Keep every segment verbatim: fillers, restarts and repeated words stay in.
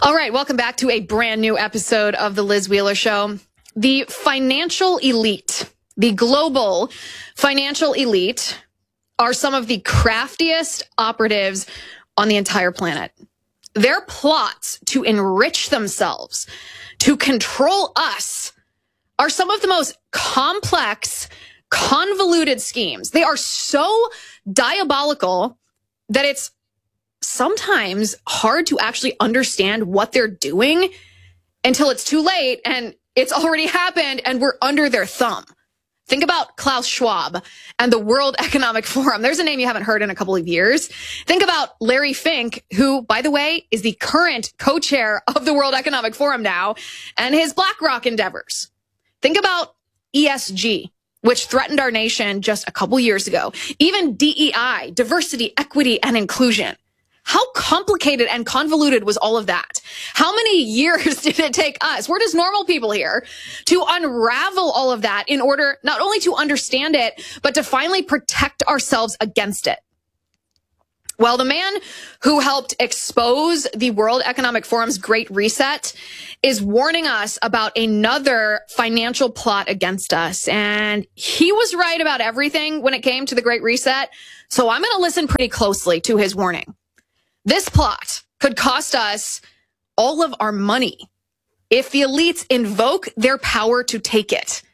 All right, welcome back to a brand new episode of The Liz Wheeler Show. The financial elite, the global financial elite, are some of the craftiest operatives on the entire planet. Their plots to enrich themselves, to control us, are some of the most complex, convoluted schemes. They are so diabolical that it's sometimes hard to actually understand what they're doing until it's too late and it's already happened and we're under their thumb. Think about Klaus Schwab and the World Economic Forum. There's a name you haven't heard in a couple of years. Think about Larry Fink, who, by the way, is the current co-chair of the World Economic Forum now, and his BlackRock endeavors. Think about E S G, which threatened our nation just a couple years ago. Even D E I, diversity, equity, and inclusion. How complicated and convoluted was all of that? How many years did it take us? We're just normal people here to unravel all of that in order not only to understand it, but to finally protect ourselves against it. Well, the man who helped expose the World Economic Forum's Great Reset is warning us about another financial plot against us. And he was right about everything when it came to the Great Reset. So I'm going to listen pretty closely to his warning. This plot could cost us all of our money if the elites invoke their power to take it,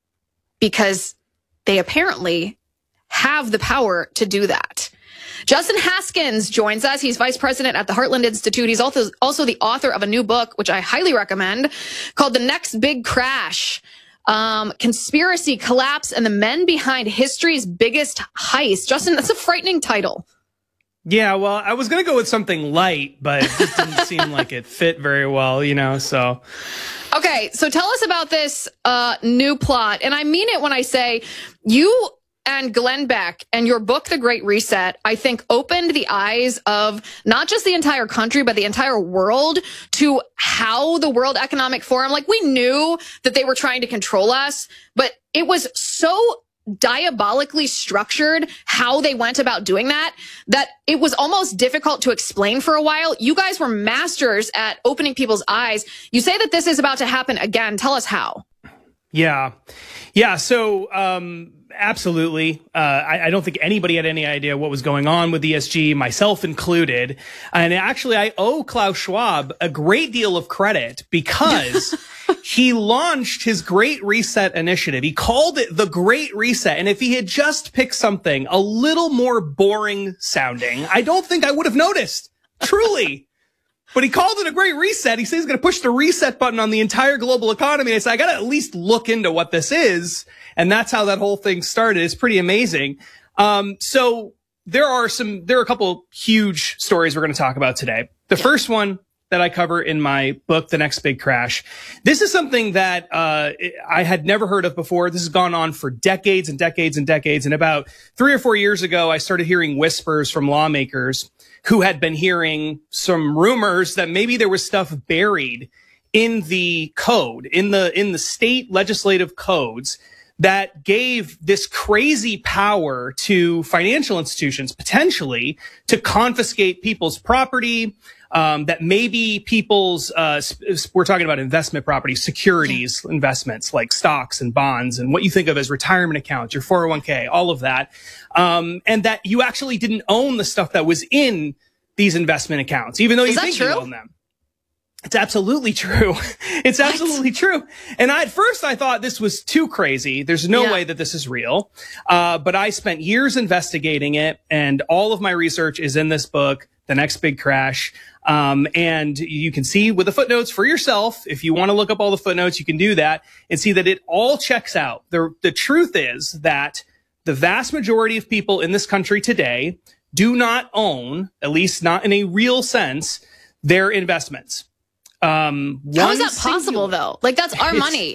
because they apparently have the power to do that. Justin Haskins joins us. He's vice president at the Heartland Institute. He's also, also the author of a new book, which I highly recommend, called The Next Big Crash. Um, Conspiracy, Collapse, and the Men Behind History's Biggest Heist. Justin, that's a frightening title. Yeah, well, I was going to go with something light, but it just didn't seem like it fit very well, you know, so. Okay, so tell us about this uh, new plot. And I mean it when I say you and Glenn Beck and your book, The Great Reset, I think opened the eyes of not just the entire country, but the entire world to how the World Economic Forum, like we knew that they were trying to control us, but it was so diabolically structured how they went about doing that, that it was almost difficult to explain for a while. You guys were masters at opening people's eyes. You say that this is about to happen again. Tell us how. Yeah. Yeah. So, um, absolutely. Uh, I, I don't think anybody had any idea what was going on with E S G, myself included. And actually, I owe Klaus Schwab a great deal of credit because he launched his Great Reset initiative. He called it the Great Reset. And if he had just picked something a little more boring sounding, I don't think I would have noticed. Truly. But he called it a Great Reset. He said he's going to push the reset button on the entire global economy. And I said, I got to at least look into what this is. And that's how that whole thing started. It's pretty amazing. Um, so there are some, there are a couple huge stories we're going to talk about today. The first one that I cover in my book, The Next Big Crash. This is something that uh I had never heard of before. This has gone on for decades and decades and decades. And about three or four years ago, I started hearing whispers from lawmakers who had been hearing some rumors that maybe there was stuff buried in the code, in the in the state legislative codes that gave this crazy power to financial institutions, potentially, to confiscate people's property, um, that maybe people's, uh, we're talking about investment properties, securities, yeah. investments like stocks and bonds and what you think of as retirement accounts, your four oh one k, all of that. Um, and that you actually didn't own the stuff that was in these investment accounts, even though you think you own them. It's absolutely true. It's absolutely what? true. And I, at first I thought this was too crazy. There's no yeah. way that this is real. Uh, but I spent years investigating it, and all of my research is in this book, The Next Big Crash. Um, and you can see with the footnotes for yourself. If you want to look up all the footnotes, you can do that and see that it all checks out. The, the truth is that the vast majority of people in this country today do not own, at least not in a real sense, their investments. Um, How is that possible singular, though? Like that's our money.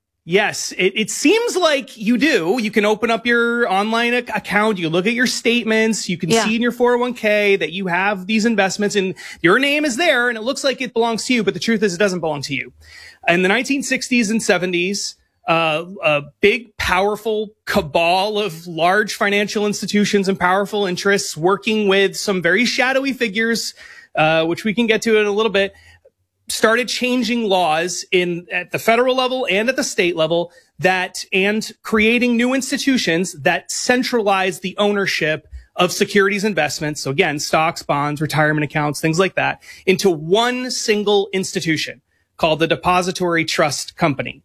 Yes, it, it seems like you do. You can open up your online ac- account. You look at your statements. You can yeah. see in your four oh one k that you have these investments and your name is there and it looks like it belongs to you. But the truth is it doesn't belong to you. In the nineteen sixties and seventies, uh, a big, powerful cabal of large financial institutions and powerful interests working with some very shadowy figures, uh, which we can get to in a little bit, started changing laws in at the federal level and at the state level that and creating new institutions that centralize the ownership of securities investments. So again, stocks, bonds, retirement accounts, things like that, into one single institution called the Depository Trust Company.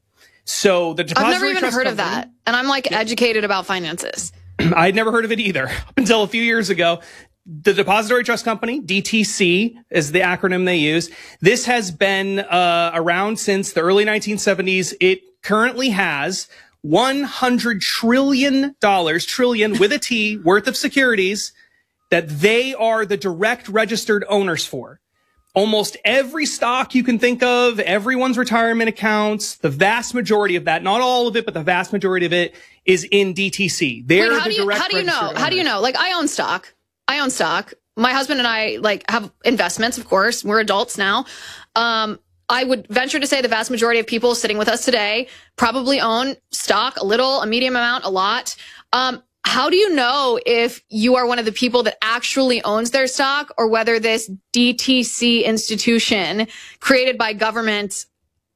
So the Depository I've never even Trust heard Company, of that. And I'm like yeah. educated about finances. I'd never heard of it either up until a few years ago. The Depository Trust Company, D T C, is the acronym they use. This has been uh, around since the early nineteen seventies. It currently has one hundred trillion dollars, trillion with a T, worth of securities that they are the direct registered owners for. Almost every stock you can think of, everyone's retirement accounts, the vast majority of that, not all of it, but the vast majority of it is in D T C. They're Wait, how the do you, direct how do you know? owners. How do you know? Like, I own stock. I own stock. My husband and I like have investments, of course. We're adults now. Um, I would venture to say the vast majority of people sitting with us today probably own stock, a little, a medium amount, a lot. Um, how do you know if you are one of the people that actually owns their stock or whether this D T C institution created by government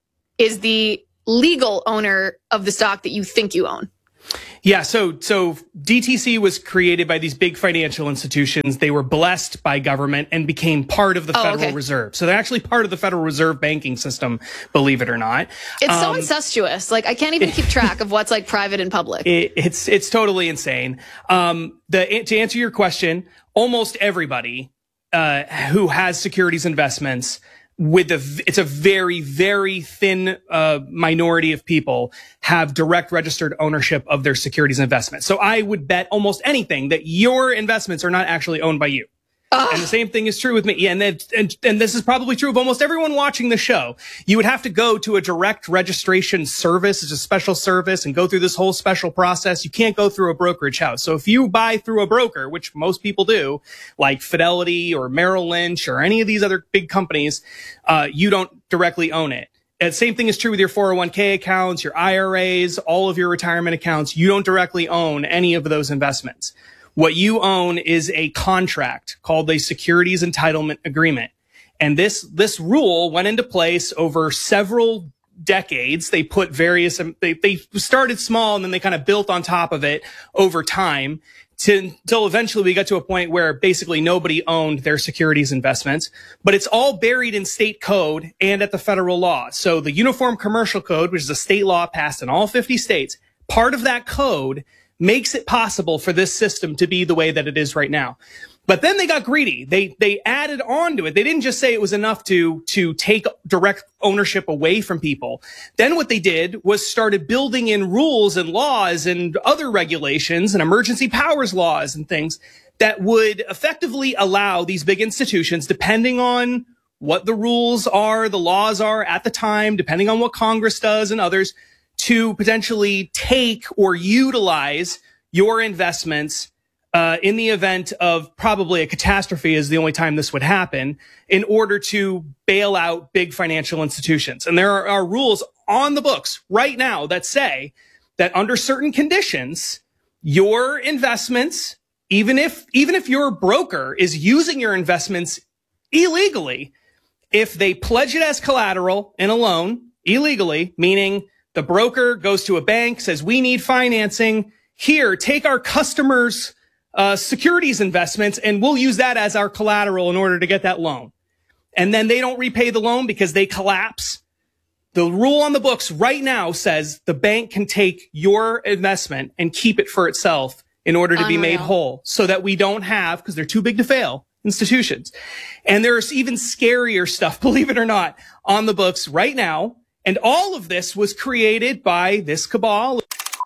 is the legal owner of the stock that you think you own? Yeah, so so D T C was created by these big financial institutions. They were blessed by government and became part of the oh, Federal okay. Reserve. So they're actually part of the Federal Reserve banking system, believe it or not. It's um, so incestuous. Like, I can't even keep track of what's like private and public. It, it's it's totally insane. Um, the to answer your question, almost everybody uh, who has securities investments, with the, it's a very, very thin uh, minority of people have direct registered ownership of their securities investments. So I would bet almost anything that your investments are not actually owned by you. Ugh. And the same thing is true with me. Yeah, and, then, and and this is probably true of almost everyone watching the show. You would have to go to a direct registration service. It's a special service and go through this whole special process. You can't go through a brokerage house. So if you buy through a broker, which most people do, like Fidelity or Merrill Lynch or any of these other big companies, uh, you don't directly own it. And same thing is true with your four oh one k accounts, your I R As, all of your retirement accounts. You don't directly own any of those investments. What you own is a contract called a securities entitlement agreement. And this, this rule went into place over several decades. They put various, they, they started small and then they kind of built on top of it over time to, until eventually we got to a point where basically nobody owned their securities investments, but it's all buried in state code and at the federal law. So the Uniform Commercial Code, which is a state law passed in all fifty states, part of that code makes it possible for this system to be the way that it is right now. But then they got greedy. They, they added on to it. They didn't just say it was enough to, to take direct ownership away from people. Then what they did was started building in rules and laws and other regulations and emergency powers laws and things that would effectively allow these big institutions, depending on what the rules are, the laws are at the time, depending on what Congress does and others, to potentially take or utilize your investments uh, in the event of probably a catastrophe is the only time this would happen in order to bail out big financial institutions. And there are, are rules on the books right now that say that under certain conditions, your investments, even if, even if your broker is using your investments illegally, if they pledge it as collateral in a loan illegally, meaning the broker goes to a bank, says, we need financing. Here, take our customers' uh, securities investments, and we'll use that as our collateral in order to get that loan. And then they don't repay the loan because they collapse. The rule on the books right now says the bank can take your investment and keep it for itself in order to Unreal. be made whole so that we don't have, because they're too big to fail, institutions. And there's even scarier stuff, believe it or not, on the books right now. And all of this was created by this cabal.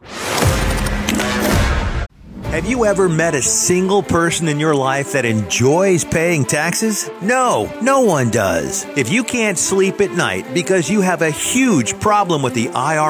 Have you ever met a single person in your life that enjoys paying taxes? No, no one does. If you can't sleep at night because you have a huge problem with the I R S,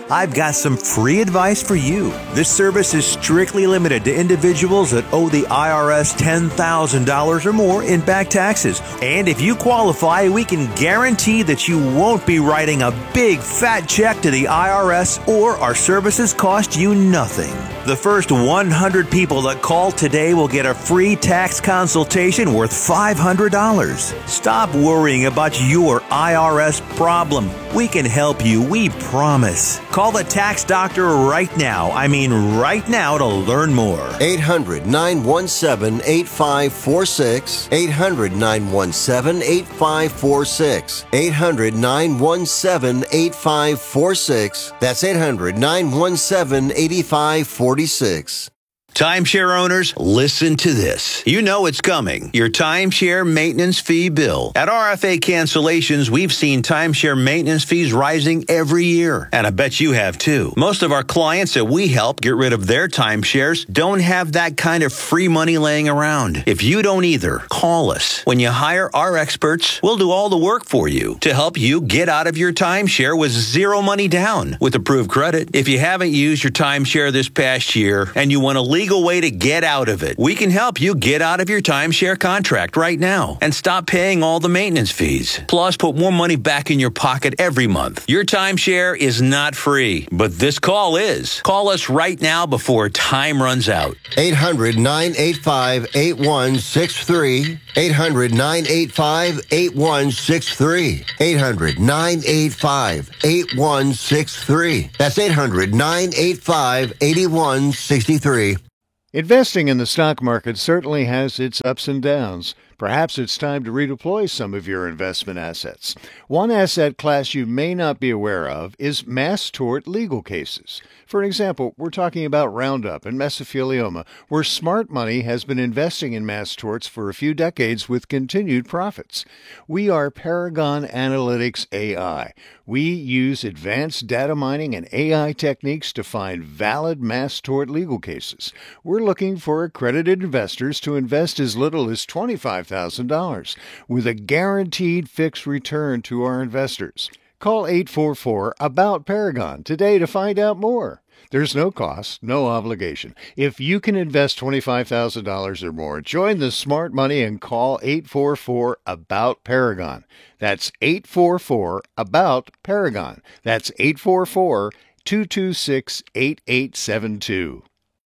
I've got some free advice for you. This service is strictly limited to individuals that owe the I R S ten thousand dollars or more in back taxes. And if you qualify, we can guarantee that you won't be writing a big fat check to the I R S, or our services cost you nothing. The first one hundred people that call today will get a free tax consultation worth five hundred dollars. Stop worrying about your I R S problem. We can help you, we promise. Call the tax doctor right now. I mean right now to learn more. eight hundred, nine one seven, eight five four six. eight hundred, nine one seven, eight five four six. eight hundred, nine one seven, eight five four six. That's eight hundred, nine one seven, eight five four six. Timeshare owners, listen to this. You know it's coming. Your timeshare maintenance fee bill. At R F A Cancellations, we've seen timeshare maintenance fees rising every year. And I bet you have too. Most of our clients that we help get rid of their timeshares don't have that kind of free money laying around. If you don't either, call us. When you hire our experts, we'll do all the work for you to help you get out of your timeshare with zero money down with approved credit. If you haven't used your timeshare this past year and you want to leave way to get out of it, we can help you get out of your timeshare contract right now and stop paying all the maintenance fees. Plus, put more money back in your pocket every month. Your timeshare is not free, but this call is. Call us right now before time runs out. eight hundred, nine eight five, eight one six three. eight hundred, nine eight five, eight one six three. eight hundred, nine eight five, eight one six three. That's eight hundred, nine eight five, eight one six three. Investing in the stock market certainly has its ups and downs. Perhaps it's time to redeploy some of your investment assets. One asset class you may not be aware of is mass tort legal cases. For example, we're talking about Roundup and mesothelioma, where smart money has been investing in mass torts for a few decades with continued profits. We are Paragon Analytics A I. We use advanced data mining and A I techniques to find valid mass tort legal cases. We're looking for accredited investors to invest as little as twenty-five thousand dollars with a guaranteed fixed return to our investors. Call eight four four, ABOUT Paragon today to find out more. There's no cost, no obligation. If you can invest twenty-five thousand dollars or more, join the smart money and call eight four four, ABOUT Paragon. That's eight four four, ABOUT Paragon. That's eight four four, two two six, eight eight seven two.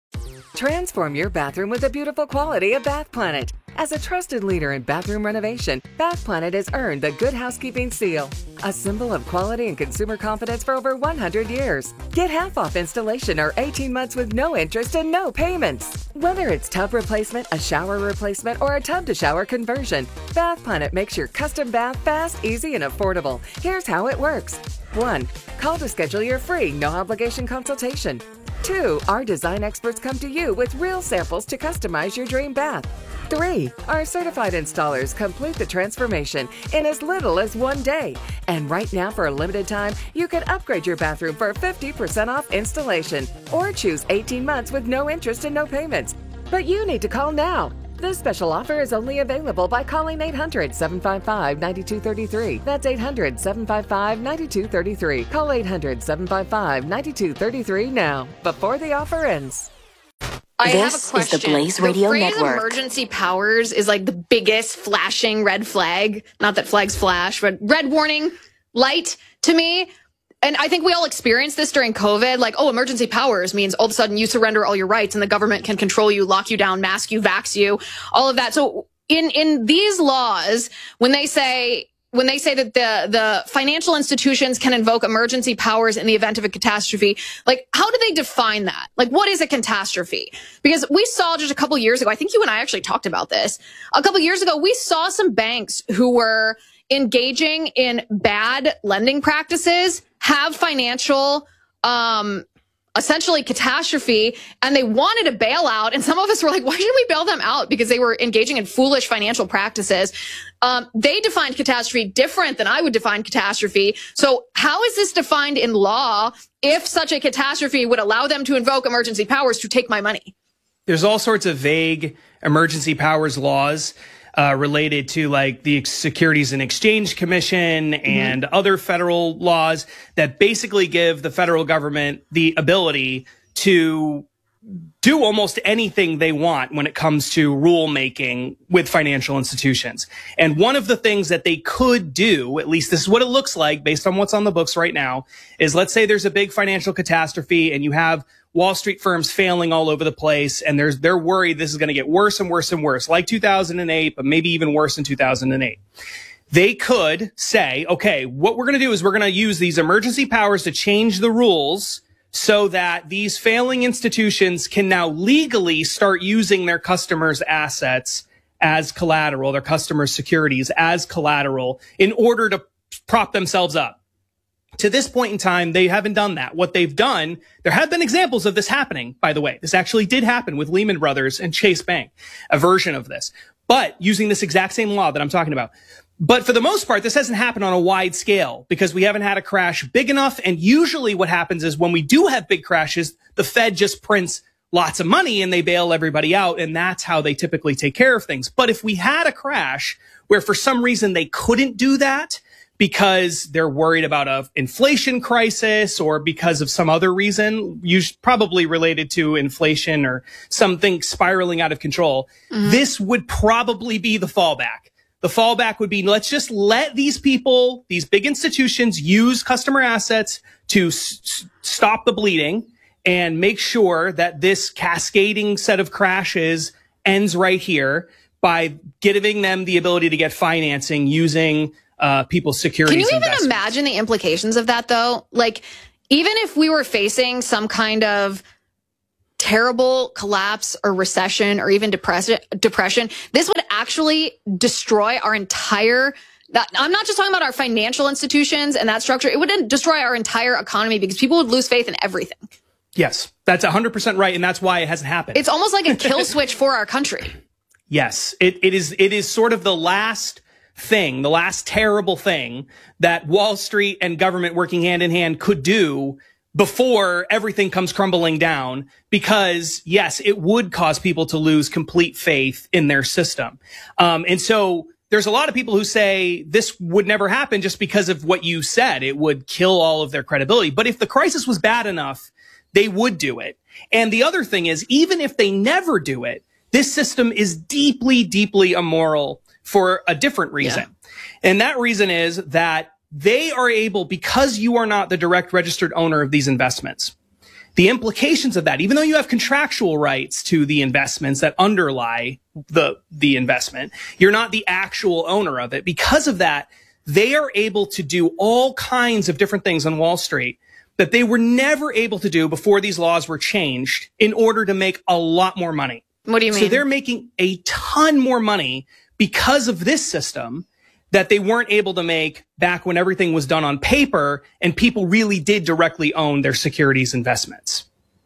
Transform your bathroom with the beautiful quality of Bath Planet. As a trusted leader in bathroom renovation, Bath Planet has earned the Good Housekeeping seal, a symbol of quality and consumer confidence for over one hundred years. Get half off installation or eighteen months with no interest and no payments. Whether it's tub replacement, a shower replacement, or a tub-to-shower conversion, Bath Planet makes your custom bath fast, easy, and affordable. Here's how it works. one. Call to schedule your free, no-obligation consultation. two. Our design experts come to you with real samples to customize your dream bath. three. Our certified installers complete the transformation in as little as one day. And right now, for a limited time, you can upgrade your bathroom for fifty percent off installation or choose eighteen months with no interest and no payments. But you need to call now. This special offer is only available by calling eight hundred, seven five five, nine two three three. That's eight hundred, seven five five, nine two three three. Call eight hundred, seven five five, nine two three three now, before the offer ends. I this have a question. Is the Blaze Radio the phrase Network. Emergency powers is like the biggest flashing red flag. Not that flags flash, but red warning light to me. And I think we all experienced this during COVID. Like, oh, emergency powers means all of a sudden you surrender all your rights and the government can control you, lock you down, mask you, vax you, all of that. So in, in these laws, when they say, when they say that the, the financial institutions can invoke emergency powers in the event of a catastrophe, like, how do they define that? Like, what is a catastrophe? Because we saw just a couple years ago, I think you and I actually talked about this. A couple years ago, we saw some banks who were engaging in bad lending practices have financial, um, essentially catastrophe, and they wanted a bailout. And some of us were like, why should we bail them out? Because they were engaging in foolish financial practices. Um, they defined catastrophe different than I would define catastrophe. So how is this defined in law if such a catastrophe would allow them to invoke emergency powers to take my money? There's all sorts of vague emergency powers laws. uh, related to like the Securities and Exchange Commission and mm-hmm. other federal laws that basically give the federal government the ability to do almost anything they want when it comes to rulemaking with financial institutions. And one of the things that they could do, at least this is what it looks like based on what's on the books right now, is let's say there's a big financial catastrophe and you have Wall Street firms failing all over the place, and there's they're worried this is going to get worse and worse and worse, like two thousand eight, but maybe even worse in two thousand eight. They could say, okay, what we're going to do is we're going to use these emergency powers to change the rules so that these failing institutions can now legally start using their customers' assets as collateral, their customers' securities as collateral in order to prop themselves up. To this point in time, they haven't done that. What they've done, there have been examples of this happening, by the way. This actually did happen with Lehman Brothers and Chase Bank, a version of this, but using this exact same law that I'm talking about. But for the most part, this hasn't happened on a wide scale because we haven't had a crash big enough. And usually what happens is when we do have big crashes, the Fed just prints lots of money and they bail everybody out. And that's how they typically take care of things. But if we had a crash where for some reason they couldn't do that because they're worried about a inflation crisis or because of some other reason, usually probably related to inflation or something spiraling out of control, mm-hmm. this would probably be the fallback. The fallback would be, let's just let these people, these big institutions, use customer assets to s- stop the bleeding and make sure that this cascading set of crashes ends right here by giving them the ability to get financing using uh people's securities. Can you even investments. imagine the implications of that, though? Like, even if we were facing some kind of terrible collapse or recession or even depression, depression, this would actually destroy our entire, that, I'm not just talking about our financial institutions and that structure. It would destroy our entire economy because people would lose faith in everything. Yes, that's one hundred percent right. And that's why it hasn't happened. It's almost like a kill switch for our country. Yes, it, it is. It is sort of the last thing, the last terrible thing that Wall Street and government working hand in hand could do before everything comes crumbling down, because yes, it would cause people to lose complete faith in their system. Um, and so there's a lot of people who say this would never happen just because of what you said. It would kill all of their credibility. But if the crisis was bad enough, they would do it. And the other thing is, even if they never do it, this system is deeply, deeply immoral for a different reason. Yeah. And that reason is that they are able, because you are not the direct registered owner of these investments, the implications of that, even though you have contractual rights to the investments that underlie the, the investment, you're not the actual owner of it. Because of that, they are able to do all kinds of different things on Wall Street that they were never able to do before these laws were changed in order to make a lot more money. What do you mean? So they're making a ton more money because of this system that they weren't able to make back when everything was done on paper and people really did directly own their securities investments.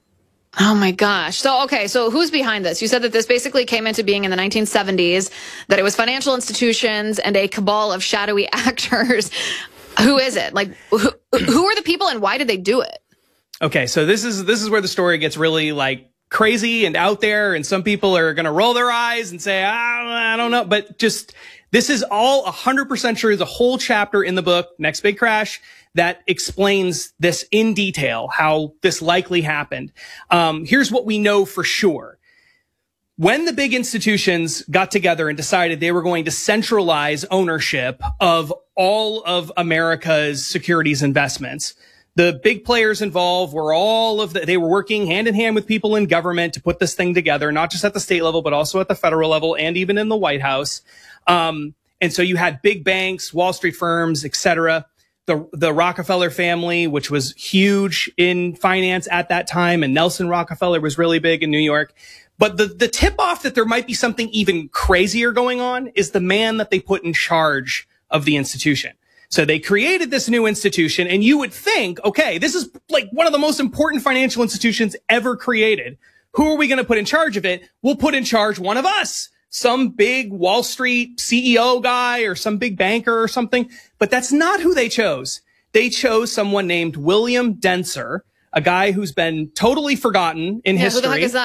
Oh my gosh. So, okay. So who's behind this? You said that this basically came into being in the nineteen seventies, that it was financial institutions and a cabal of shadowy actors. Who is it? Like, who, who are the people and why did they do it? Okay. So this is, this is where the story gets really like crazy and out there, and some people are going to roll their eyes and say, I, I don't know, but just, this is all one hundred percent true. There's a whole chapter in the book, Next Big Crash, that explains this in detail, how this likely happened. Um, here's what we know for sure. When the big institutions got together and decided they were going to centralize ownership of all of America's securities investments, the big players involved were all of the, they were working hand in hand with people in government to put this thing together, not just at the state level, but also at the federal level and even in the White House. Um, and so you had big banks, Wall Street firms, et cetera. The, the Rockefeller family, which was huge in finance at that time, and Nelson Rockefeller was really big in New York. But the, the tip off that there might be something even crazier going on is the man that they put in charge of the institution. So they created this new institution, and you would think, okay, this is like one of the most important financial institutions ever created. Who are we going to put in charge of it? We'll put in charge one of us, some big Wall Street C E O guy or some big banker or something. But that's not who they chose. They chose someone named William Denser, a guy who's been totally forgotten in yeah, history. Who the heck is that?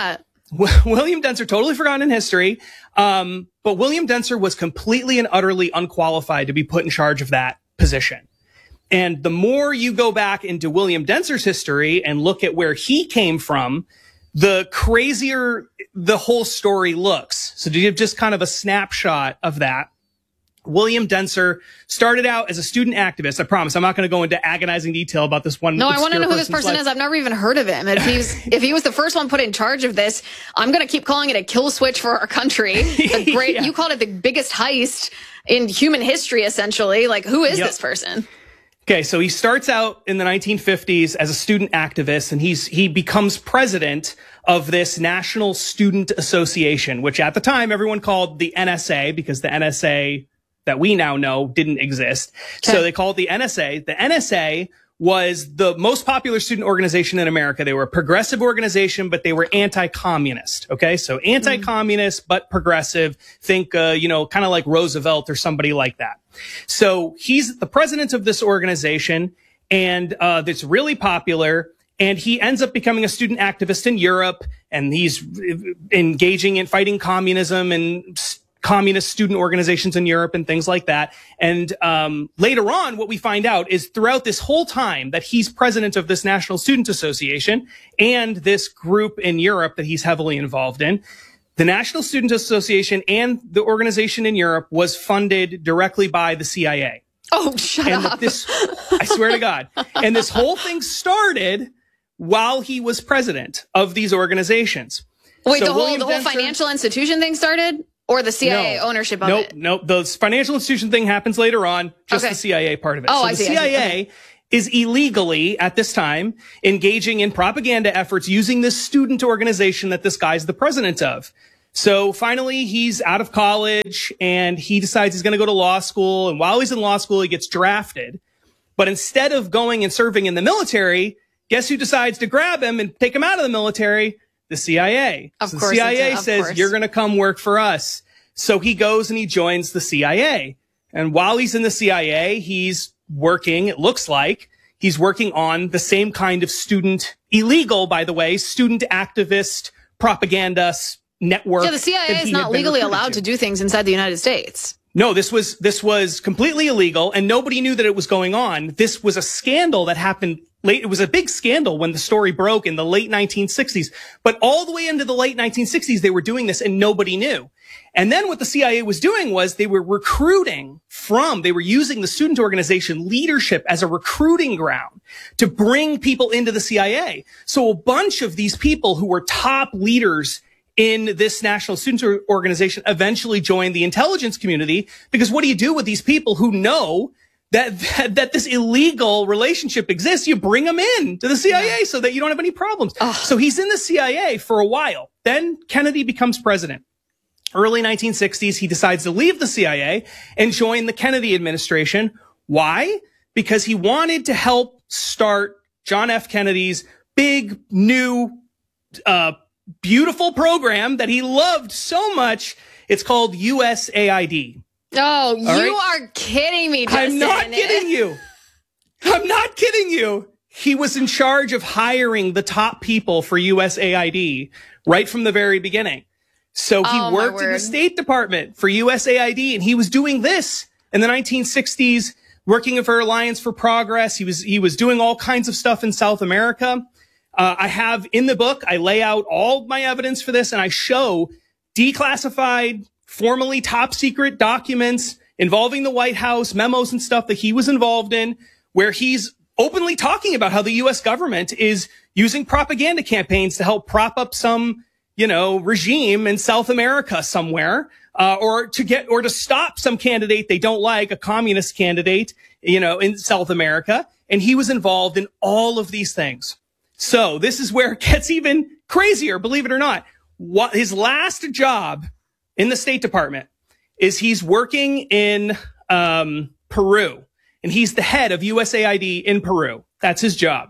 William Denser, totally forgotten in history. Um, but William Denser was completely and utterly unqualified to be put in charge of that position. And the more you go back into William Denser's history and look at where he came from, the crazier the whole story looks. So to give just kind of a snapshot of that, William Denser started out as a student activist. I promise I'm not going to go into agonizing detail about this one. No, I want to know who this person's person life. is. I've never even heard of him. If he's if he was the first one put in charge of this, I'm going to keep calling it a kill switch for our country. The great, Yeah. You called it the biggest heist in human history, essentially. Like, who is Yep. this person? Okay, so he starts out in the nineteen fifties as a student activist, and he's he becomes president of this National Student Association, which at the time everyone called the N S A, because the N S A that we now know didn't exist. Okay. So they called it the N S A. The N S A was the most popular student organization in America. They were a progressive organization, but they were anti-communist. Okay, so anti-communist, mm. but progressive. Think, uh, you know, kind of like Roosevelt or somebody like that. So he's the president of this organization, and uh, that's really popular. And he ends up becoming a student activist in Europe, and he's engaging in fighting communism and communist student organizations in Europe and things like that. And um, later on, what we find out is throughout this whole time that he's president of this National Student Association and this group in Europe that he's heavily involved in, the National Student Association and the organization in Europe was funded directly by the C I A. Oh, shut and up. This, I swear to God. And this whole thing started while he was president of these organizations. Wait, So the whole William the whole Denser- financial institution thing started? Or the C I A No. ownership of nope, it? Nope, nope. The financial institution thing happens later on, just Okay. the C I A part of it. Oh, so I the see, I C I A see. Okay. is illegally, at this time, engaging in propaganda efforts using this student organization that this guy's the president of. So finally, he's out of college, and he decides he's going to go to law school. And while he's in law school, he gets drafted. But instead of going and serving in the military, guess who decides to grab him and take him out of the military? The C I A. Of so course the C I it A did, of says, course. you're going to come work for us. So he goes and he joins the C I A. And while he's in the C I A, he's working, it looks like, he's working on the same kind of student, illegal, by the way, student activist propaganda s- network. Yeah, the C I that A is he not had been legally recruited allowed to do things inside the United States. No, this was, this was completely illegal, and nobody knew that it was going on. This was a scandal that happened late. It was a big scandal when the story broke in the late nineteen sixties, but all the way into the late nineteen sixties, they were doing this and nobody knew. And then what the C I A was doing was they were recruiting from, they were using the student organization leadership as a recruiting ground to bring people into the C I A. So a bunch of these people who were top leaders in this national student organization eventually joined the intelligence community, because what do you do with these people who know that, that, that this illegal relationship exists? You bring them in to the C I A yeah. so that you don't have any problems. Ugh. So he's in the C I A for a while. Then Kennedy becomes president. Early nineteen sixties, he decides to leave the C I A and join the Kennedy administration. Why? Because he wanted to help start John F. Kennedy's big, new, uh, beautiful program that he loved so much. It's called U S A I D. Oh, you right? are kidding me, Justin. I'm not kidding you. I'm not kidding you. He was in charge of hiring the top people for U S A I D right from the very beginning. So he Oh, my worked in the word. State Department for U S A I D, and he was doing this in the nineteen sixties, working for Alliance for Progress. He was, he was doing all kinds of stuff in South America. Uh, I have in the book, I lay out all my evidence for this, and I show declassified, formerly top secret documents involving the White House, memos and stuff that he was involved in, where he's openly talking about how the U S government is using propaganda campaigns to help prop up some, you know, regime in South America somewhere, uh, or to get, or to stop some candidate they don't like, a communist candidate, you know, in South America. And he was involved in all of these things. So this is where it gets even crazier, believe it or not. What his last job in the State Department is he's working in, um, Peru, and he's the head of U S A I D in Peru. That's his job.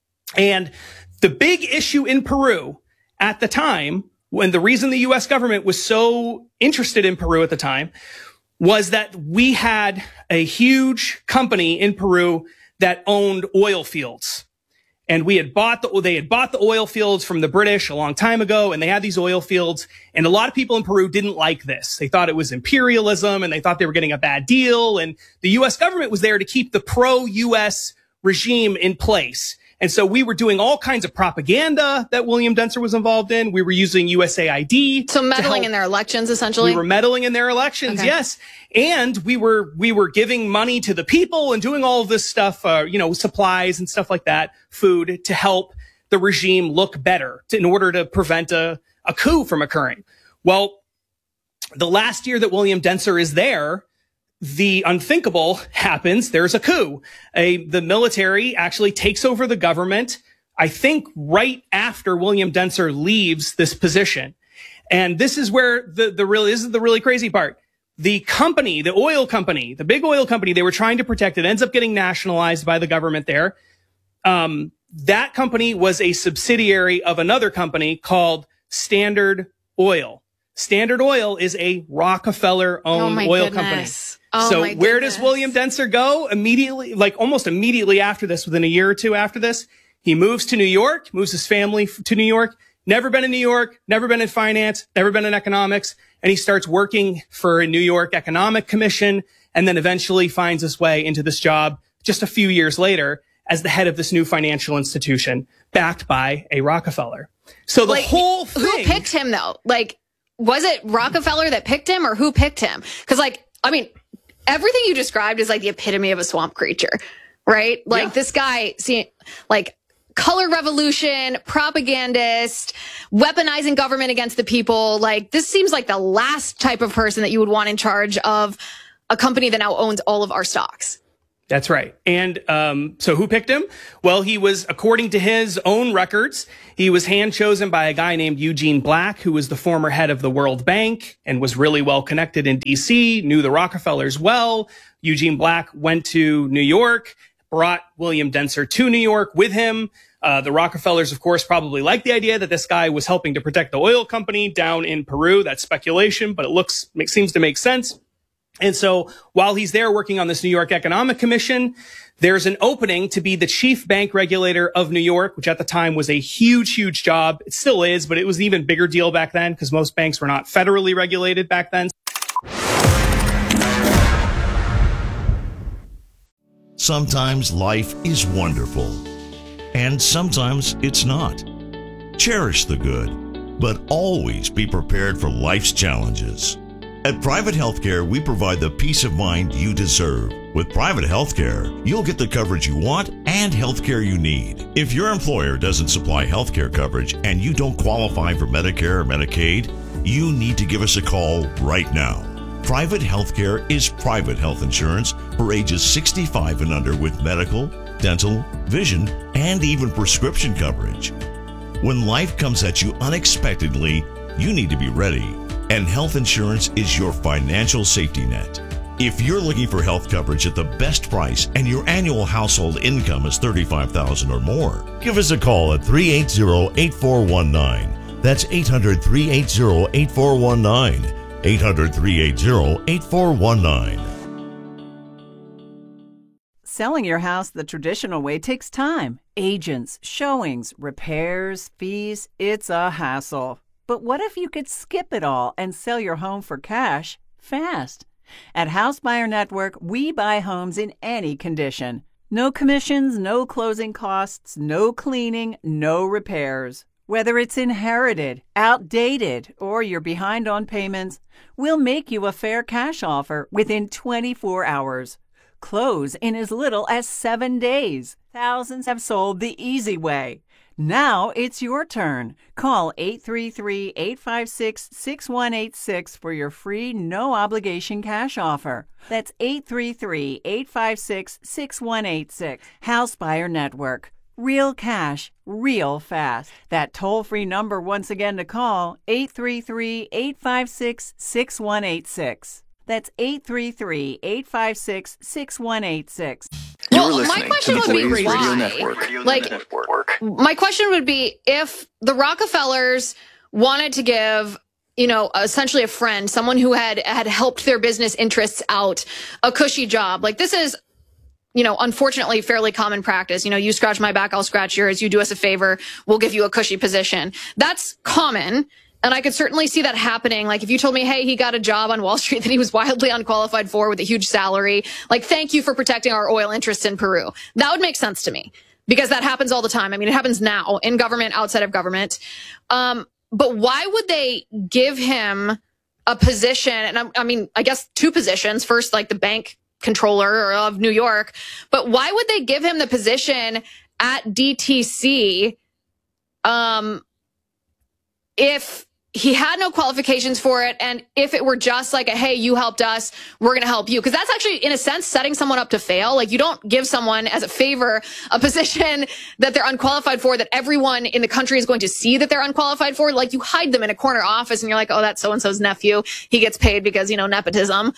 And the big issue in Peru at the time, when the reason the U S government was so interested in Peru at the time, was that we had a huge company in Peru that owned oil fields. And we had bought the, they had bought the oil fields from the British a long time ago, and they had these oil fields. And a lot of people in Peru didn't like this. They thought it was imperialism, and they thought they were getting a bad deal. And the U S government was there to keep the pro-U S regime in place. And so we were doing all kinds of propaganda that William Dentzer was involved in. We were using U S A I D. So meddling in their elections, essentially? We were meddling in their elections, okay. Yes. And we were, we were giving money to the people and doing all of this stuff, uh, you know, supplies and stuff like that, food, to help the regime look better to, in order to prevent a, a coup from occurring. Well, the last year that William Dentzer is there, the unthinkable happens. There's a coup. A, the military actually takes over the government, I think right after William Dentzer leaves this position. And this is where the, the really, this is the really crazy part. The company, the oil company, the big oil company they were trying to protect, it ends up getting nationalized by the government there. Um, that company was a subsidiary of another company called Standard Oil. Standard Oil is a Rockefeller-owned oh oil goodness. company. Oh so my where goodness. does William Dentzer go? Immediately, like almost immediately after this, within a year or two after this, he moves to New York, moves his family f- to New York, never been in New York, never been in finance, never been in economics. And he starts working for a New York Economic Commission, and then eventually finds his way into this job just a few years later as the head of this new financial institution backed by a Rockefeller. So the like, whole thing. Who picked him though? Like, was it Rockefeller that picked him, or who picked him? Cause like, I mean, everything you described is like the epitome of a swamp creature, right? Like yeah. This guy, see, like color revolution, propagandist, weaponizing government against the people. Like this seems like the last type of person that you would want in charge of a company that now owns all of our stocks. That's right. And um so who picked him? Well, he was, according to his own records, he was hand chosen by a guy named Eugene Black, who was the former head of the World Bank and was really well connected in D C, knew the Rockefellers well. Eugene Black went to New York, brought William Dentzer to New York with him. Uh, the Rockefellers, of course, probably liked the idea that this guy was helping to protect the oil company down in Peru. That's speculation, but it looks, it seems to make sense. And so while he's there working on this New York Economic Commission, there's an opening to be the chief bank regulator of New York, which at the time was a huge, huge job. It still is, but it was an even bigger deal back then because most banks were not federally regulated back then. Sometimes life is wonderful, and sometimes it's not. Cherish the good, but always be prepared for life's challenges. At Private Healthcare, we provide the peace of mind you deserve. With Private Healthcare, you'll get the coverage you want and healthcare you need. If your employer doesn't supply healthcare coverage and you don't qualify for Medicare or Medicaid, you need to give us a call right now. Private Healthcare is private health insurance for ages sixty-five and under with medical, dental, vision, and even prescription coverage. When life comes at you unexpectedly, you need to be ready. And health insurance is your financial safety net. If you're looking for health coverage at the best price and your annual household income is thirty-five thousand dollars or more, give us a call at three eight zero, eight four one nine. That's eight hundred, three eight zero, eight four one nine. eight hundred, three eight zero, eight four one nine. Selling your house the traditional way takes time. Agents, showings, repairs, fees. It's a hassle. But what if you could skip it all and sell your home for cash fast? At House Buyer Network, we buy homes in any condition. No commissions, no closing costs, no cleaning, no repairs. Whether it's inherited, outdated, or you're behind on payments, we'll make you a fair cash offer within twenty-four hours. Close in as little as seven days. Thousands have sold the easy way. Now it's your turn. Call eight three three, eight five six, six one eight six for your free no-obligation cash offer. That's eight three three, eight five six, six one eight six. House Buyer Network. Real cash, real fast. That toll-free number once again to call, eight three three, eight five six, six one eight six. That's eight three three, eight five six, six one eight six. Well, well my question would be Blaze Radio Network. Like, Network. My question would be if the Rockefellers wanted to give, you know, essentially a friend, someone who had had helped their business interests out, a cushy job. Like this is, you know, unfortunately fairly common practice. You know, you scratch my back, I'll scratch yours. You do us a favor, we'll give you a cushy position. That's common. And I could certainly see that happening. Like if you told me, hey, he got a job on Wall Street that he was wildly unqualified for with a huge salary, like, thank you for protecting our oil interests in Peru. That would make sense to me because that happens all the time. I mean, it happens now in government, outside of government. Um, but why would they give him a position? And I, I mean, I guess two positions. First, like the bank controller of New York. But why would they give him the position at D T C um, if he had no qualifications for it, and if it were just like a, hey, you helped us, we're going to help you? Because that's actually, in a sense, setting someone up to fail. Like, you don't give someone as a favor a position that they're unqualified for, that everyone in the country is going to see that they're unqualified for. Like, you hide them in a corner office and you're like, oh, that's so-and-so's nephew. He gets paid because, you know, nepotism.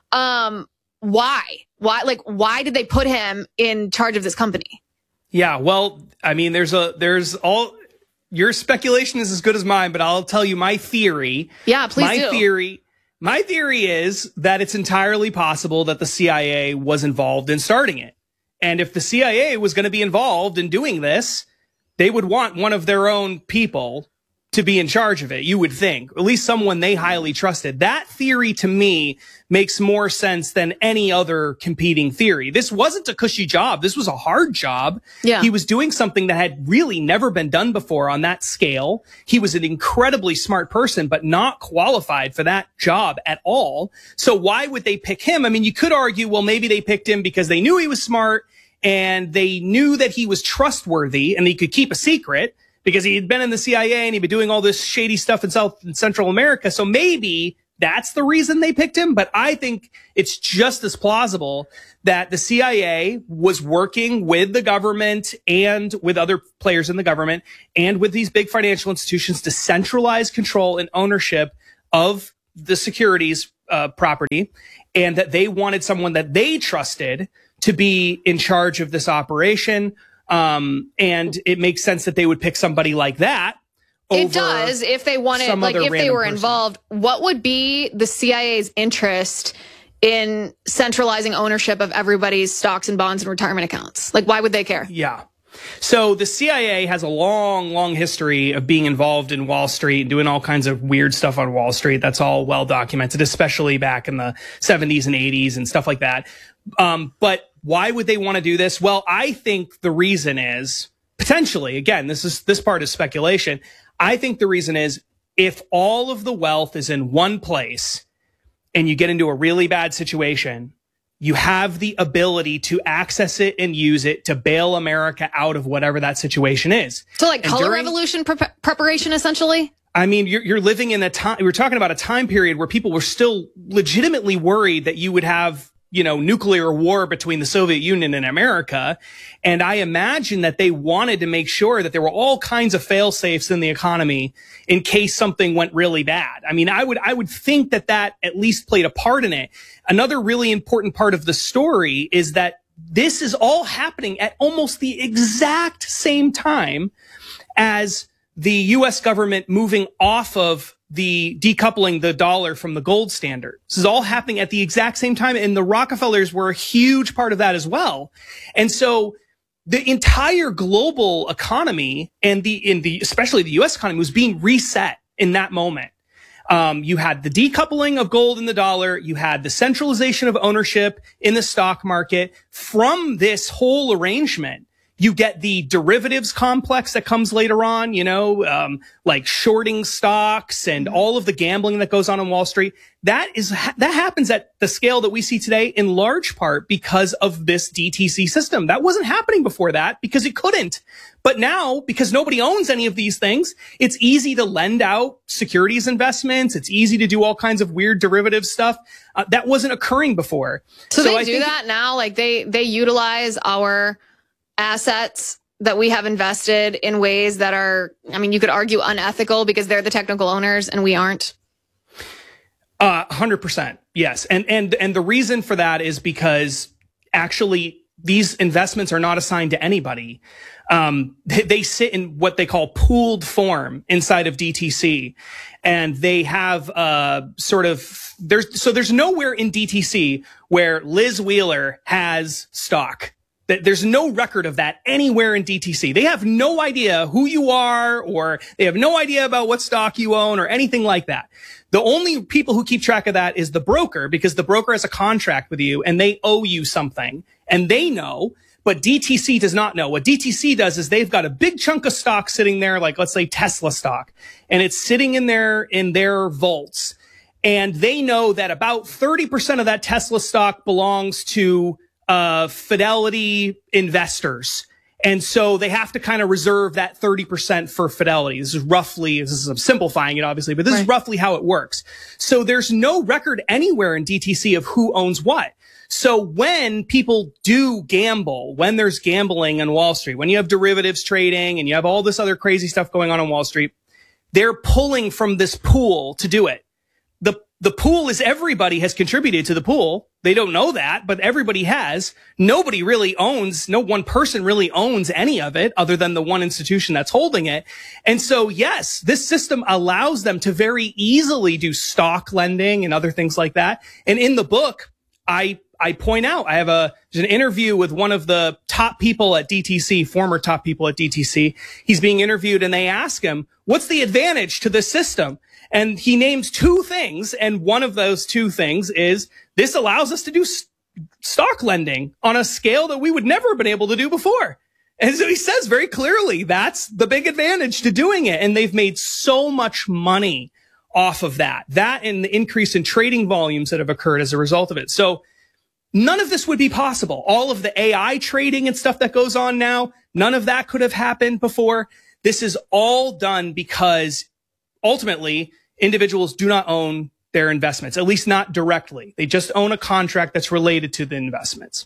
Um, why? Why? Like, why did they put him in charge of this company? Yeah, well, I mean, there's a, there's all... Your speculation is as good as mine, but I'll tell you my theory. Yeah, please my do. theory, my theory is that it's entirely possible that the C I A was involved in starting it. And if the C I A was going to be involved in doing this, they would want one of their own people to be in charge of it, you would think. At least someone they highly trusted. That theory, to me, makes more sense than any other competing theory. This wasn't a cushy job. This was a hard job. Yeah. He was doing something that had really never been done before on that scale. He was an incredibly smart person, but not qualified for that job at all. So why would they pick him? I mean, you could argue, well, maybe they picked him because they knew he was smart and they knew that he was trustworthy and he could keep a secret, because he had been in the C I A and he'd been doing all this shady stuff in South and Central America. So maybe that's the reason they picked him. But I think it's just as plausible that the C I A was working with the government and with other players in the government and with these big financial institutions to centralize control and ownership of the securities uh, property, and that they wanted someone that they trusted to be in charge of this operation. Um, and it makes sense that they would pick somebody like that. Over it does. If they wanted, like, if they were person. involved, what would be the C I A's interest in centralizing ownership of everybody's stocks and bonds and retirement accounts? Like, why would they care? Yeah. So the C I A has a long, long history of being involved in Wall Street and doing all kinds of weird stuff on Wall Street. That's all well documented, especially back in the seventies and eighties and stuff like that. Um, but why would they want to do this? Well, I think the reason is potentially, again, this is, this part is speculation. I think the reason is if all of the wealth is in one place and you get into a really bad situation, you have the ability to access it and use it to bail America out of whatever that situation is. So like and color during, revolution pre- preparation, essentially? I mean, you're, you're living in a time, we're talking about a time period where people were still legitimately worried that you would have, you know, nuclear war between the Soviet Union and America. And I imagine that they wanted to make sure that there were all kinds of fail safes in the economy in case something went really bad. I mean, I would, I would think that that at least played a part in it. Another really important part of the story is that this is all happening at almost the exact same time as the U S government moving off of the decoupling the dollar from the gold standard. This is all happening at the exact same time. And the Rockefellers were a huge part of that as well. And so the entire global economy and the, in the, especially the U S economy was being reset in that moment. Um, you had the decoupling of gold and the dollar. You had the centralization of ownership in the stock market. From this whole arrangement, you get the derivatives complex that comes later on, you know, um, like shorting stocks and all of the gambling that goes on on Wall Street. That is, that happens at the scale that we see today in large part because of this D T C system. That wasn't happening before that because it couldn't. But now, because nobody owns any of these things, it's easy to lend out securities investments. It's easy to do all kinds of weird derivative stuff. Uh, that wasn't occurring before. So, so they I do that now? Like they, they utilize our assets that we have invested in ways that are, I mean, you could argue unethical because they're the technical owners and we aren't. Uh, one hundred percent. Yes. And, and, and the reason for that is because actually these investments are not assigned to anybody. Um, they, they sit in what they call pooled form inside of D T C. And they have, uh, sort of, there's, so there's nowhere in D T C where Liz Wheeler has stock. There's no record of that anywhere in D T C. They have no idea who you are, or they have no idea about what stock you own or anything like that. The only people who keep track of that is the broker, because the broker has a contract with you and they owe you something and they know, but D T C does not know. What D T C does is they've got a big chunk of stock sitting there, like let's say Tesla stock, and it's sitting in their, in their vaults. And they know that about thirty percent of that Tesla stock belongs to uh, Fidelity investors. And so they have to kind of reserve that thirty percent for Fidelity. This is roughly, this is I'm simplifying it obviously, but this right. is roughly how it works. So there's no record anywhere in D T C of who owns what. So when people do gamble, when there's gambling on Wall Street, when you have derivatives trading and you have all this other crazy stuff going on on Wall Street, they're pulling from this pool to do it. The The pool is everybody has contributed to the pool. They don't know that, but everybody has. Nobody really owns, no one person really owns any of it other than the one institution that's holding it. And so, yes, this system allows them to very easily do stock lending and other things like that. And in the book, I I point out, I have a there's an interview with one of the top people at D T C, former top people at D T C. He's being interviewed and they ask him, what's the advantage to this system? And he names two things, and one of those two things is this allows us to do st- stock lending on a scale that we would never have been able to do before. And so he says very clearly that's the big advantage to doing it. And they've made so much money off of that. That and the increase in trading volumes that have occurred as a result of it. So none of this would be possible. All of the A I trading and stuff that goes on now, none of that could have happened before. This is all done because ultimately individuals do not own their investments, at least not directly. They just own a contract that's related to the investments.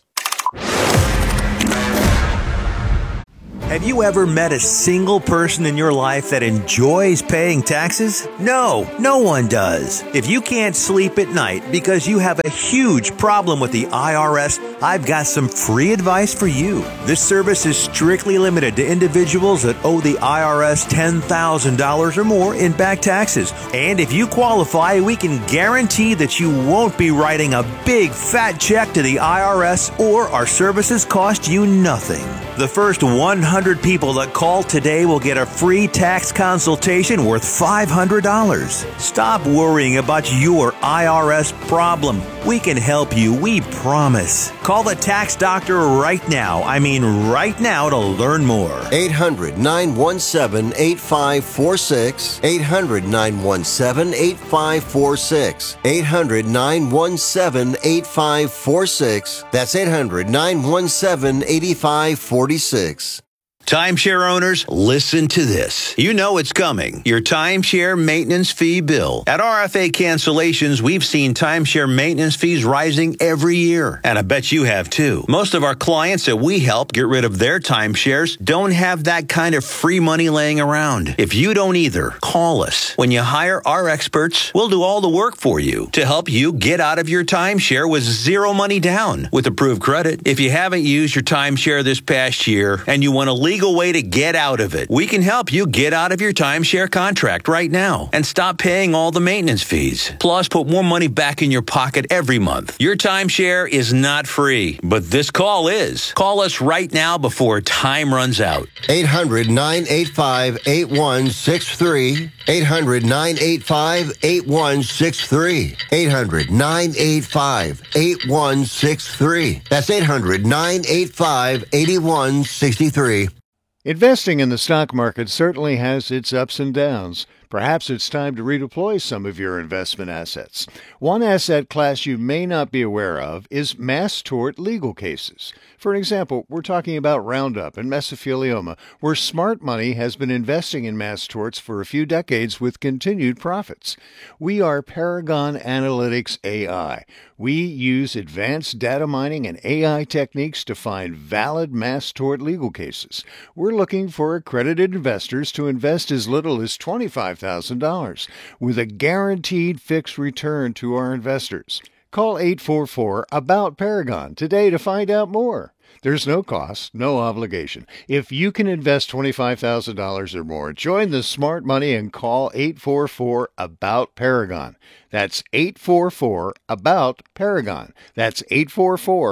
Have you ever met a single person in your life that enjoys paying taxes? No, no one does. If you can't sleep at night because you have a huge problem with the I R S, I've got some free advice for you. This service is strictly limited to individuals that owe the I R S ten thousand dollars or more in back taxes. And if you qualify, we can guarantee that you won't be writing a big fat check to the I R S, or our services cost you nothing. The first one hundred people that call today will get a free tax consultation worth five hundred dollars. Stop worrying about your I R S problem. We can help you, we promise. Call the tax doctor right now. I mean right now to learn more. eight hundred, nine one seven, eight five four six. eight hundred, nine one seven, eight five four six. eight hundred, nine one seven, eight five four six. That's eight hundred, nine one seven, eight five four six. Timeshare owners, listen to this. You know it's coming. Your timeshare maintenance fee bill. At R F A Cancellations, we've seen timeshare maintenance fees rising every year. And I bet you have too. Most of our clients that we help get rid of their timeshares don't have that kind of free money laying around. If you don't either, call us. When you hire our experts, we'll do all the work for you to help you get out of your timeshare with zero money down with approved credit. If you haven't used your timeshare this past year and you want to leave legal way to get out of it. We can help you get out of your timeshare contract right now and stop paying all the maintenance fees. Plus, put more money back in your pocket every month. Your timeshare is not free, but this call is. Call us right now before time runs out. eight hundred, nine eight five, eight one six three. eight hundred, nine eight five, eight one six three. eight hundred, nine eight five, eight one six three. That's eight hundred, nine eight five, eight one six three. Investing in the stock market certainly has its ups and downs. Perhaps it's time to redeploy some of your investment assets. One asset class you may not be aware of is mass tort legal cases. For an example, we're talking about Roundup and mesothelioma, where smart money has been investing in mass torts for a few decades with continued profits. We are Paragon Analytics A I. We use advanced data mining and A I techniques to find valid mass tort legal cases. We're looking for accredited investors to invest as little as twenty-five thousand dollars with a guaranteed fixed return to our investors. Call eight four four, A B O U T, Paragon today to find out more. There's no cost, no obligation. If you can invest twenty-five thousand dollars or more, join the smart money and call eight four four, A B O U T, Paragon. That's eight four four, A B O U T, Paragon. That's eight four four,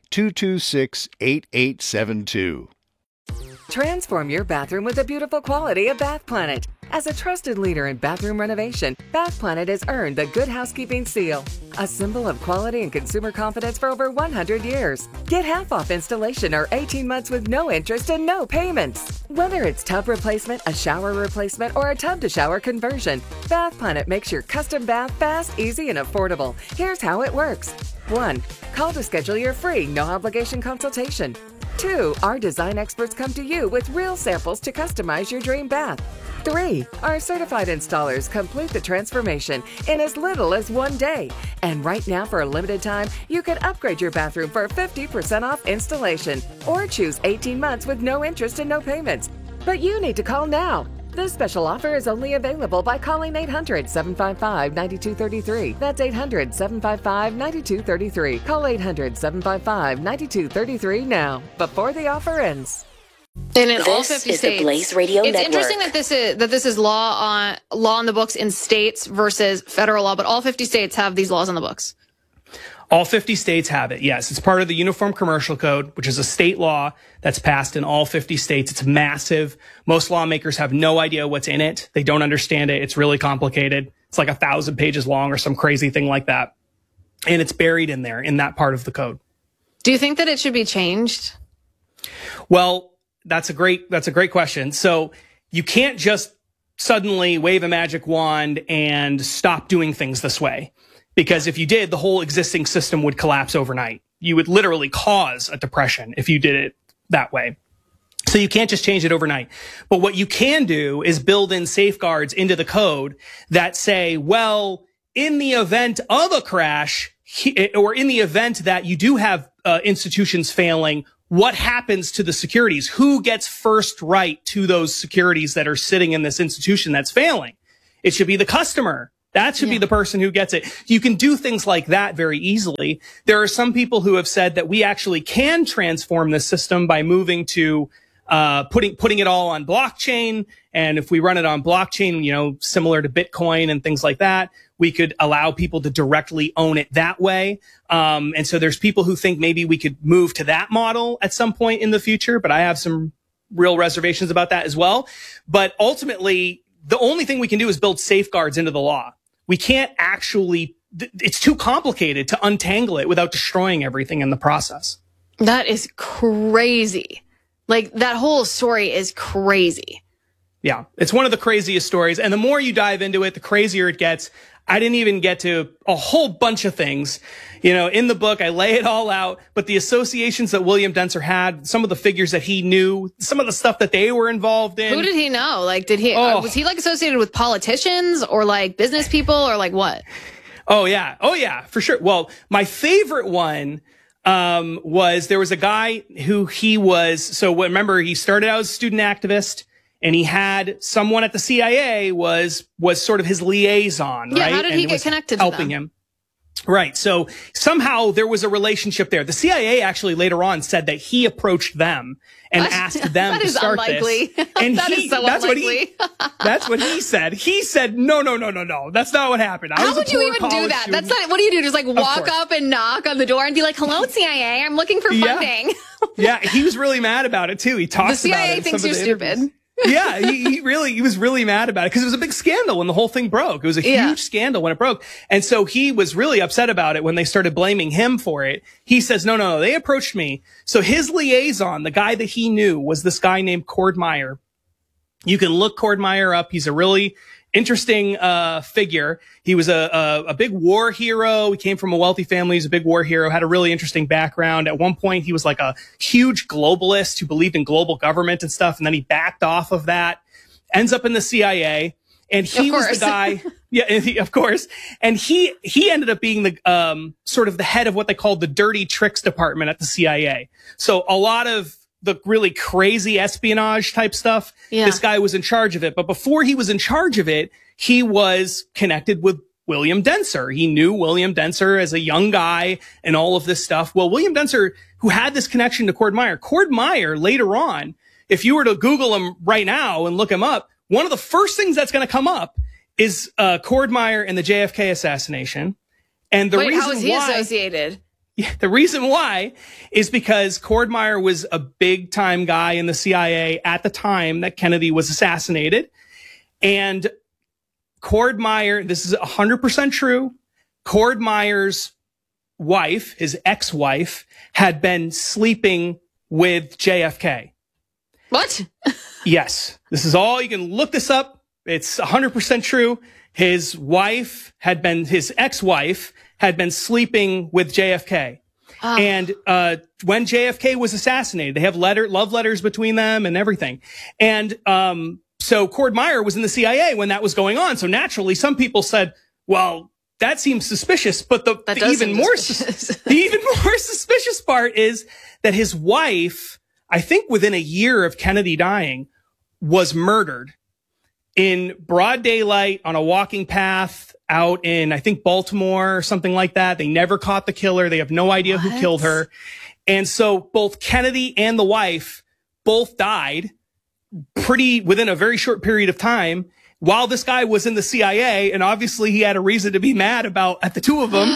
two two six, eight eight seven two. Transform your bathroom with the beautiful quality of Bath Planet. As a trusted leader in bathroom renovation, Bath Planet has earned the Good Housekeeping seal, a symbol of quality and consumer confidence for over one hundred years. Get half off installation or eighteen months with no interest and no payments. Whether it's tub replacement, a shower replacement, or a tub-to-shower conversion, Bath Planet makes your custom bath fast, easy, and affordable. Here's how it works. one. Call to schedule your free, no-obligation consultation. two. Our design experts come to you with real samples to customize your dream bath. three. Our certified installers complete the transformation in as little as one day. And right now, for a limited time, you can upgrade your bathroom for fifty percent off installation or choose eighteen months with no interest and no payments. But you need to call now. This special offer is only available by calling eight hundred, seven five five, nine two three three. That's eight hundred, seven five five, nine two three three. Call eight hundred, seven five five, nine two three three now, before the offer ends. And in this all fifty is states, the Blaze Radio it's Network. interesting that this is that this is law on law on the books in states versus federal law, but all fifty states have these laws on the books. All fifty states have it. Yes, it's part of the Uniform Commercial Code, which is a state law that's passed in all fifty states. It's massive. Most lawmakers have no idea what's in it. They don't understand it. It's really complicated. It's like a thousand pages long or some crazy thing like that. And it's buried in there in that part of the code. Do you think that it should be changed? Well, that's a great, that's a great question. So you can't just suddenly wave a magic wand and stop doing things this way. Because if you did, the whole existing system would collapse overnight. You would literally cause a depression if you did it that way. So you can't just change it overnight. But what you can do is build in safeguards into the code that say, well, in the event of a crash, or in the event that you do have uh, institutions failing, what happens to the securities? Who gets first right to those securities that are sitting in this institution that's failing? It should be the customer. That should yeah. be the person who gets it. You can do things like that very easily. There are some people who have said that we actually can transform the system by moving to uh putting putting it all on blockchain. And if we run it on blockchain, you know, similar to Bitcoin and things like that, we could allow people to directly own it that way. Um and so there's people who think maybe we could move to that model at some point in the future, but I have some real reservations about that as well. But ultimately, the only thing we can do is build safeguards into the law. We can't actually, it's too complicated to untangle it without destroying everything in the process. That is crazy. Like, that whole story is crazy. Yeah, it's one of the craziest stories. And the more you dive into it, the crazier it gets. I didn't even get to a whole bunch of things. You know, in the book, I lay it all out, but the associations that William Denser had, some of the figures that he knew, some of the stuff that they were involved in. Who did he know? Like, did he, oh. uh, was he like associated with politicians or like business people or like what? Oh, yeah. Oh, yeah, for sure. Well, my favorite one, um, was there was a guy who he was, so remember, he started out as a student activist. And he had someone at the C I A was was sort of his liaison, yeah, right? How did and he get connected to helping them? him. Right. So somehow there was a relationship there. The C I A actually later on said that he approached them and What? asked them That to is start unlikely. this. And That he, is so that's unlikely. what he that's what he said. He said, no, no, no, no, no. That's not what happened. I How was a would you poor even do college that? student. That's not, what do you do? Just like walk course. up and knock on the door and be like, hello, C I A, I'm looking for Yeah. funding. Yeah, he was really mad about it too. He talks The about it. C I A in thinks some you're of the stupid. interviews. Yeah, he, he really, he was really mad about it because it was a big scandal when the whole thing broke. It was a huge Yeah. scandal when it broke. And so he was really upset about it when they started blaming him for it. He says, no, no, no, they approached me. So his liaison, the guy that he knew, was this guy named Cord Meyer. You can look Cord Meyer up. He's a really interesting uh figure. He was a, a a big war hero. He came from a wealthy family. He's a big war hero, had a really interesting background. At one point, he was like a huge globalist who believed in global government and stuff. And then he backed off of that, ends up in the C I A. And he Of was course. the guy. Yeah, and he, of course. And he, he ended up being the, um, sort of the head of what they called the dirty tricks department at the C I A. So a lot of the really crazy espionage type stuff, Yeah. this guy was in charge of it. But before he was in charge of it, he was connected with William Denser. He knew William Denser as a young guy and all of this stuff. Well, William Denser, who had this connection to Cord Meyer, Cord Meyer later on, if you were to Google him right now and look him up, one of the first things that's going to come up is uh Cord Meyer and the J F K assassination. And the Wait, reason how is he why, associated? Yeah, the reason why is because Cordmeyer was a big time guy in the C I A at the time that Kennedy was assassinated. And Cordmeyer, this is one hundred percent true. Cordmeyer's wife, his ex-wife, had been sleeping with J F K. What? Yes. This is all, you can look this up. It's one hundred percent true. His wife had been, his ex-wife had been sleeping with J F K. Oh. And uh when J F K was assassinated, they have letter love letters between them and everything. And um so Cordmeyer was in the C I A when that was going on. So naturally, some people said, well, that seems suspicious. But the, the even more the even more suspicious part is that his wife, I think within a year of Kennedy dying, was murdered in broad daylight on a walking path out in, I think, Baltimore or something like that. They never caught the killer. They have no idea what? who killed her. And so both Kennedy and the wife both died pretty within a very short period of time while this guy was in the C I A. And obviously he had a reason to be mad about at the two of them.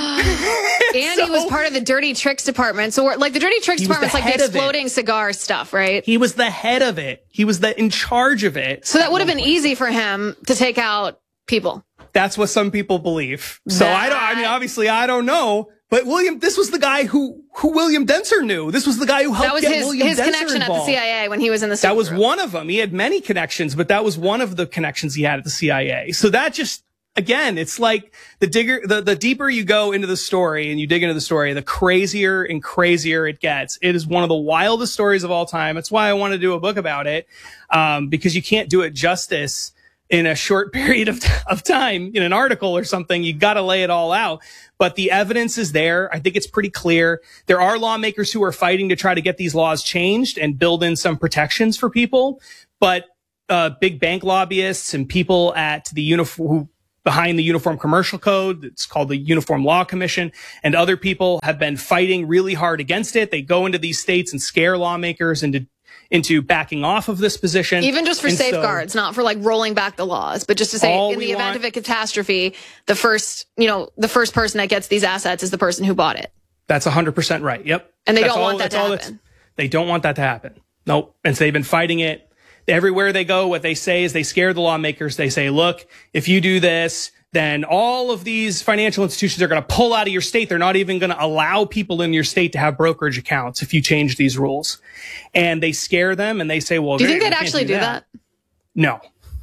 And so, he was part of the dirty tricks department. So we're like the dirty tricks department's like the exploding cigar stuff, right? He was the head of it. He was the in charge of it. So that would have been easy for him to take out people. That's what some people believe. So that... I don't, I mean, obviously I don't know, but William, this was the guy who, who William Dentzer knew. This was the guy who helped that was get his, William his Dentzer connection involved. at the C I A when he was in the Super That was group. one of them. He had many connections, but that was one of the connections he had at the C I A. So that just, again, it's like the digger, the, the deeper you go into the story and you dig into the story, the crazier and crazier it gets. It is one of the wildest stories of all time. That's why I want to do a book about it. Um, because you can't do it justice in a short period of, of time in an article or something. You got to lay it all out. But the evidence is there. I think it's pretty clear. There are lawmakers who are fighting to try to get these laws changed and build in some protections for people. But uh, big bank lobbyists and people at the uniform who behind the Uniform Commercial Code, it's called the Uniform Law Commission, and other people have been fighting really hard against it. They go into these states and scare lawmakers into into backing off of this position. Even just for and safeguards, so, not for like rolling back the laws, but just to say in the event want, of a catastrophe, the first, you know, the first person that gets these assets is the person who bought it. That's one hundred percent right. Yep. And they that's don't all, want that to happen. They don't want that to happen. Nope. And so they've been fighting it. Everywhere they go, what they say is they scare the lawmakers. They say, look, if you do this, then all of these financial institutions are going to pull out of your state. They're not even going to allow people in your state to have brokerage accounts if you change these rules. And they scare them and they say, well, do you think great, they'd actually do that? that? No.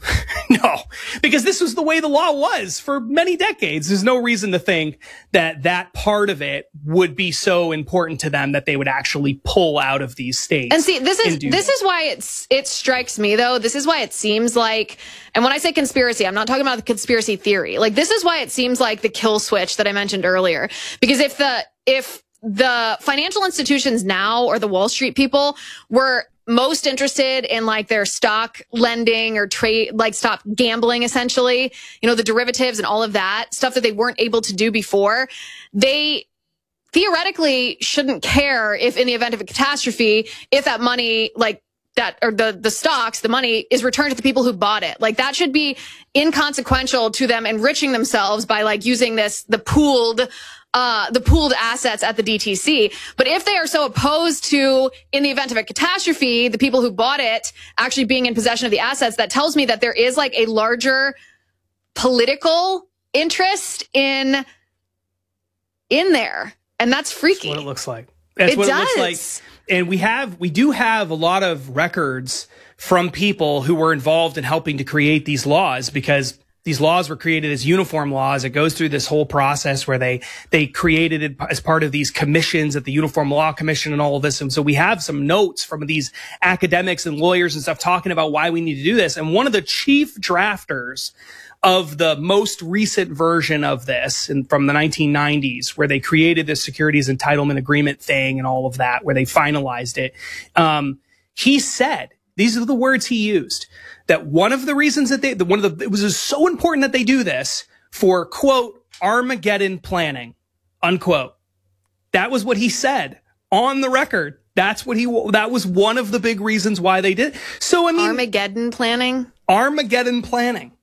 No, because this was the way the law was for many decades. There's no reason to think that that part of it would be so important to them that they would actually pull out of these states. And see, this is this that. is why it's it strikes me though. This is why it seems like, and when I say conspiracy, I'm not talking about the conspiracy theory. Like this is why it seems like the kill switch that I mentioned earlier. Because if the if the financial institutions now or the Wall Street people were most interested in like their stock lending or trade, like stop gambling, essentially, you know, the derivatives and all of that stuff that they weren't able to do before, they theoretically shouldn't care if in the event of a catastrophe, if that money, like that, or the, the stocks, the money is returned to the people who bought it. Like that should be inconsequential to them enriching themselves by like using this, the pooled Uh, the pooled assets at the D T C. But if they are so opposed to, in the event of a catastrophe, the people who bought it actually being in possession of the assets, that tells me that there is like a larger political interest in, in there. And that's freaky. That's what it looks like. That's it what does. it looks like. And we have, we do have a lot of records from people who were involved in helping to create these laws, because these laws were created as uniform laws. It goes through this whole process where they, they created it as part of these commissions at the Uniform Law Commission and all of this. And so we have some notes from these academics and lawyers and stuff talking about why we need to do this. And one of the chief drafters of the most recent version of this, and from the nineteen nineties, where they created this securities entitlement agreement thing and all of that, where they finalized it, um, he said, these are the words he used, that one of the reasons that they, one of the, it was so important that they do this for, quote, Armageddon planning, unquote. That was what he said on the record. That's what he, that was one of the big reasons why they did. So, I mean, Armageddon planning? Armageddon planning.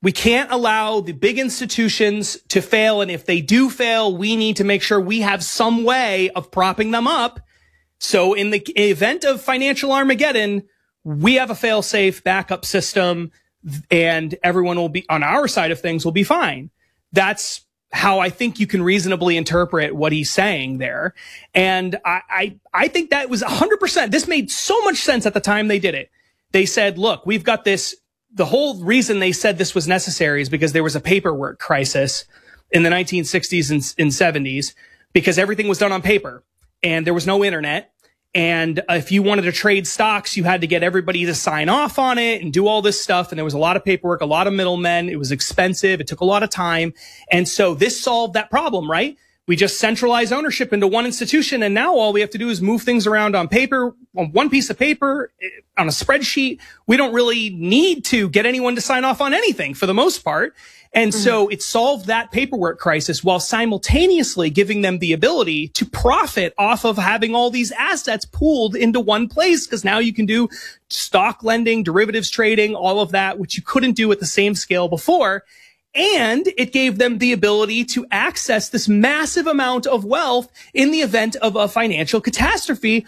We can't allow the big institutions to fail. And if they do fail, we need to make sure we have some way of propping them up. So in the event of financial Armageddon, we have a fail-safe backup system and everyone will be on our side of things will be fine. That's how I think you can reasonably interpret what he's saying there. And I, I, I think that was a hundred percent. This made so much sense at the time they did it. They said, look, we've got this. The whole reason they said this was necessary is because there was a paperwork crisis in the nineteen sixties and, and seventies because everything was done on paper and there was no internet. And if you wanted to trade stocks, you had to get everybody to sign off on it and do all this stuff. And there was a lot of paperwork, a lot of middlemen. It was expensive. It took a lot of time. And so this solved that problem, right? We just centralize ownership into one institution. And now all we have to do is move things around on paper, on one piece of paper, on a spreadsheet. We don't really need to get anyone to sign off on anything for the most part. And mm-hmm. so it solved that paperwork crisis while simultaneously giving them the ability to profit off of having all these assets pooled into one place. Because now you can do stock lending, derivatives trading, all of that, which you couldn't do at the same scale before. And it gave them the ability to access this massive amount of wealth in the event of a financial catastrophe.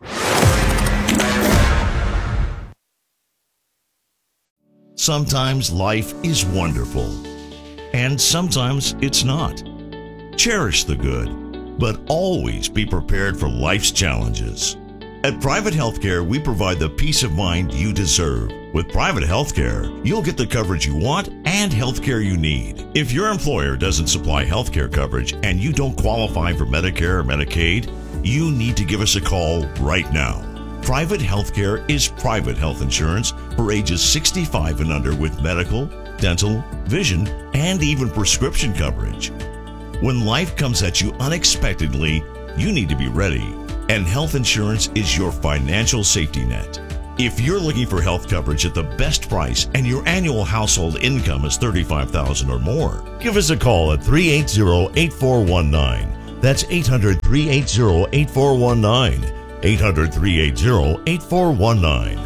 Sometimes life is wonderful, and sometimes it's not. Cherish the good, but always be prepared for life's challenges. At Private Healthcare, we provide the peace of mind you deserve. With Private Healthcare, you'll get the coverage you want and healthcare you need. If your employer doesn't supply healthcare coverage and you don't qualify for Medicare or Medicaid, you need to give us a call right now. Private Healthcare is private health insurance for ages sixty-five and under with medical, dental, vision, and even prescription coverage. When life comes at you unexpectedly, you need to be ready. And health insurance is your financial safety net. If you're looking for health coverage at the best price and your annual household income is thirty-five thousand dollars or more, give us a call at three eight zero, eight four one nine. That's eight hundred, three eight zero, eight four one nine. eight hundred, three eight zero, eight four one nine.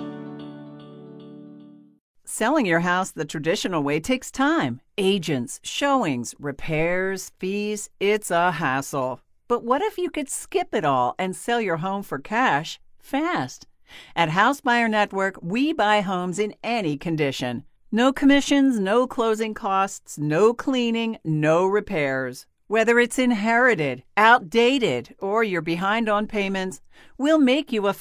Selling your house the traditional way takes time. Agents, showings, repairs, fees, it's a hassle. But what if you could skip it all and sell your home for cash fast? At House Buyer Network, we buy homes in any condition. No commissions, no closing costs, no cleaning, no repairs. Whether it's inherited, outdated, or you're behind on payments, we'll make you a